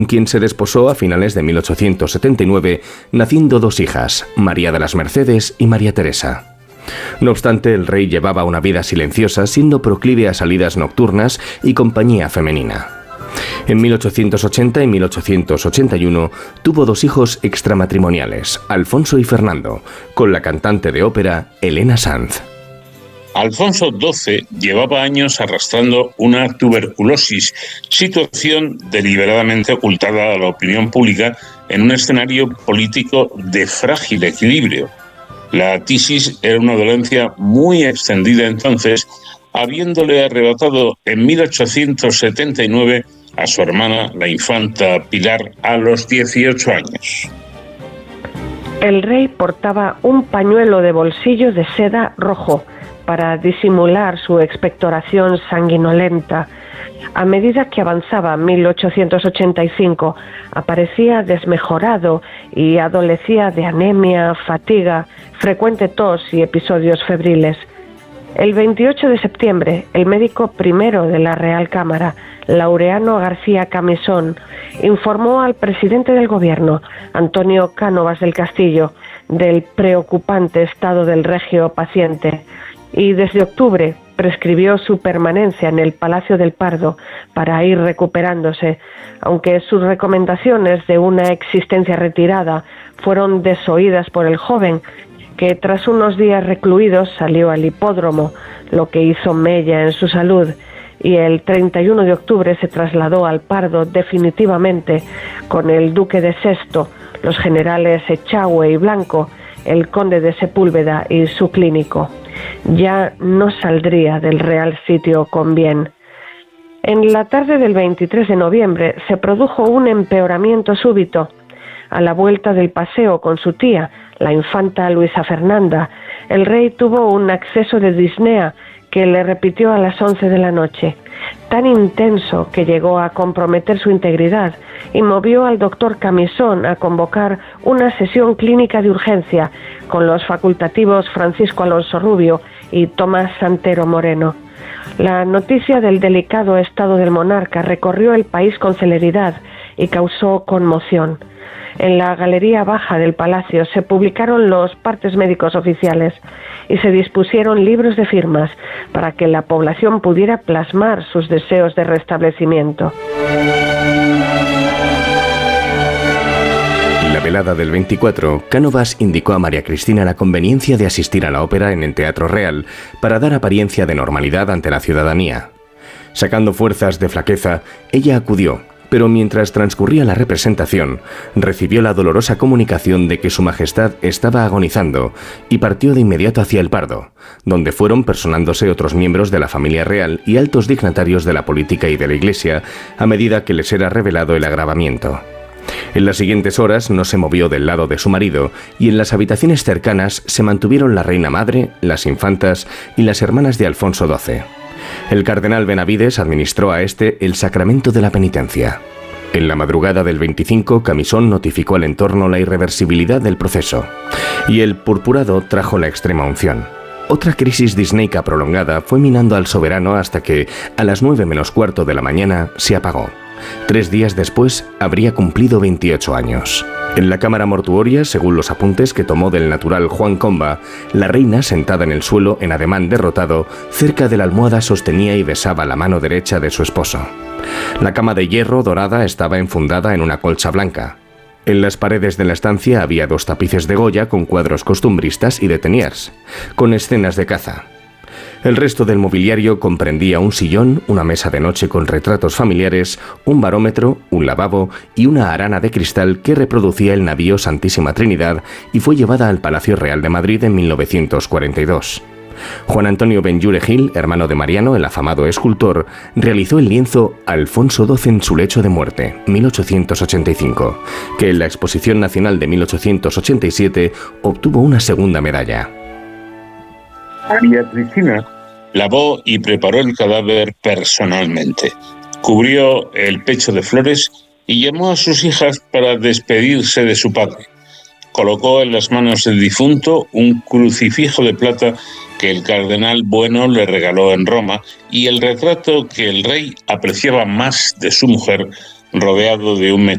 quien se desposó a finales de 1879, naciendo dos hijas, María de las Mercedes y María Teresa. No obstante, el rey llevaba una vida silenciosa, siendo proclive a salidas nocturnas y compañía femenina. En 1880 y 1881 tuvo dos hijos extramatrimoniales, Alfonso y Fernando, con la cantante de ópera Elena Sanz. Alfonso XII llevaba años arrastrando una tuberculosis, situación deliberadamente ocultada a la opinión pública en un escenario político de frágil equilibrio. La tisis era una dolencia muy extendida entonces, habiéndole arrebatado en 1879 a su hermana, la infanta Pilar, a los 18 años. El rey portaba un pañuelo de bolsillo de seda rojo para disimular su expectoración sanguinolenta. A medida que avanzaba 1885, aparecía desmejorado y adolecía de anemia, fatiga, frecuente tos y episodios febriles. El 28 de septiembre, el médico primero de la Real Cámara, Laureano García Camisón, informó al presidente del gobierno, Antonio Cánovas del Castillo, del preocupante estado del regio paciente, y desde octubre prescribió su permanencia en el Palacio del Pardo para ir recuperándose, aunque sus recomendaciones de una existencia retirada fueron desoídas por el joven, que tras unos días recluidos salió al hipódromo, lo que hizo mella en su salud, y el 31 de octubre se trasladó al Pardo definitivamente con el duque de Sexto, los generales Echagüe y Blanco, el conde de Sepúlveda y su clínico. Ya no saldría del Real Sitio con bien. En la tarde del 23 de noviembre se produjo un empeoramiento súbito. A la vuelta del paseo con su tía, la infanta Luisa Fernanda, el rey tuvo un acceso de disnea que le repitió a las 11 de la noche, tan intenso que llegó a comprometer su integridad y movió al doctor Camisón a convocar una sesión clínica de urgencia con los facultativos Francisco Alonso Rubio y Tomás Santero Moreno. La noticia del delicado estado del monarca recorrió el país con celeridad y causó conmoción. En la galería baja del palacio se publicaron los partes médicos oficiales y se dispusieron libros de firmas para que la población pudiera plasmar sus deseos de restablecimiento. En la velada del 24, Cánovas indicó a María Cristina la conveniencia de asistir a la ópera en el Teatro Real para dar apariencia de normalidad ante la ciudadanía. Sacando fuerzas de flaqueza, ella acudió, pero mientras transcurría la representación, recibió la dolorosa comunicación de que su majestad estaba agonizando y partió de inmediato hacia el Pardo, donde fueron personándose otros miembros de la familia real y altos dignatarios de la política y de la Iglesia a medida que les era revelado el agravamiento. En las siguientes horas no se movió del lado de su marido y en las habitaciones cercanas se mantuvieron la reina madre, las infantas y las hermanas de Alfonso XII. El cardenal Benavides administró a este el sacramento de la penitencia. En la madrugada del 25, Camisón notificó al entorno la irreversibilidad del proceso, y el purpurado trajo la extrema unción. Otra crisis disneica prolongada fue minando al soberano hasta que, a las 9 menos cuarto de la mañana, se apagó. 3 días después, habría cumplido 28 años. En la cámara mortuoria, según los apuntes que tomó del natural Juan Comba, la reina, sentada en el suelo en ademán derrotado, cerca de la almohada sostenía y besaba la mano derecha de su esposo. La cama de hierro dorada estaba enfundada en una colcha blanca. En las paredes de la estancia había 2 tapices de Goya con cuadros costumbristas y de Teniers, con escenas de caza. El resto del mobiliario comprendía un sillón, una mesa de noche con retratos familiares, un barómetro, un lavabo y una arana de cristal que reproducía el navío Santísima Trinidad y fue llevada al Palacio Real de Madrid en 1942. Juan Antonio Benlliure Gil, hermano de Mariano, el afamado escultor, realizó el lienzo Alfonso XII en su lecho de muerte, 1885, que en la Exposición Nacional de 1887 obtuvo una segunda medalla. María Cristina lavó y preparó el cadáver personalmente, cubrió el pecho de flores y llamó a sus hijas para despedirse de su padre. Colocó en las manos del difunto un crucifijo de plata que el cardenal Bueno le regaló en Roma y el retrato que el rey apreciaba más de su mujer, rodeado de un